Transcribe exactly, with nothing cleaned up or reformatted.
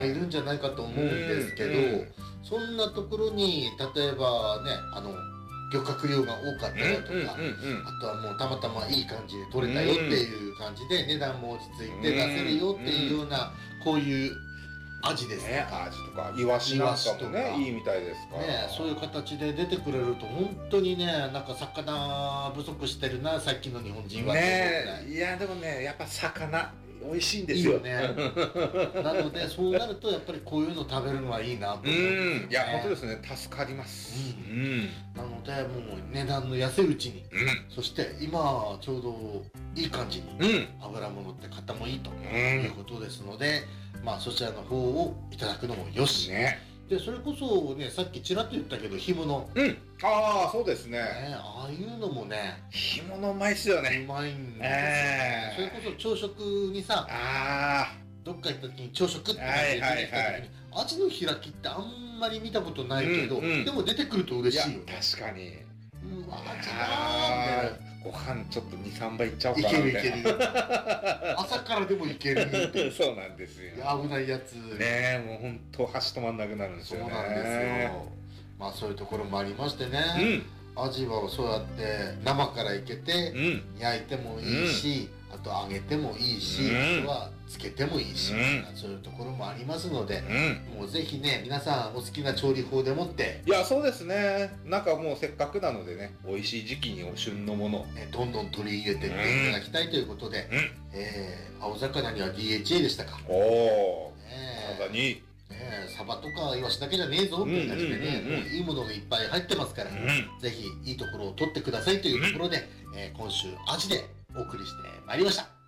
いるんじゃないかと思うんですけど、 うんうん、 そんなところに例えばね、あの漁獲量が多かったりとか、 うんうんうんうん、 あとはもうたまたまいい感じで取れたよっていう感じで値段も落ち着いて出せるよっていうような、こういうアジですとね、 か、 アジとかイワシなんかもね、いいみたいですからね、そういう形で出てくれると本当にね、なんか魚不足してるなさっきの日本人はって思うぐらい。 ね、いやでもね、やっぱ魚美味しいんでいいすよよね。なのでそうなるとやっぱりこういうの食べるのはいいなと思うんですよね。 うん、いや本当ですね、助かります。 ううん、 なのでもう値段の安いうちに、 うん、 そして今ちょうどいい感じにうん、 油物って方もいいとうんいうことですので、まあそちらの方をいただくのもよし、 ね。 でそれこそね、さっきちらっと言ったけど干物、 うん、ああそうですね。 ね、ああいうのもね、 干物うまいっすようね。 まいんですよね。 えそれこそ朝食にさ、 あどっか行った時に朝食って感じで出てきた時に、 はいはいはいアジの開きってあんまり見たことないけど、 うんうん、 でも出てくるとあ、いや嬉しいよね。 確かに。 うわ、アジだあーみたいな。 ーご飯ちょっとにさんばいいっちゃおうかいなけるいけるみたいな。 朝からでもいけるってそうなんですよ。 危ないやつねえ、もう本当箸止まんなくなるんですよね。 そうなんですよ。まあそういうところもありましてね、アジはそうやって生からいけて、 うん、 焼いてもいいし、あと揚げてもいいし、 うんあとはつけてもいいし、 うんそういうところもありますので、 うん、 もうぜひね、皆さんお好きな調理法でもって、 いやそうですね、なんかもうせっかくなのでね、美味しい時期にお旬のものを、 ね、どんどん取り入れていっていただきたいということで、 うん、 えー、青魚には ディーエイチエー でしたか。 おお、 ね体に、 ね、サバとかイワシだけじゃねえぞっていう感じでね、 うんうんうんうんもういいものがいっぱい入ってますから、 うん、 ぜひいいところを取ってくださいというところで、えー今週アジでお送りしてまいりました。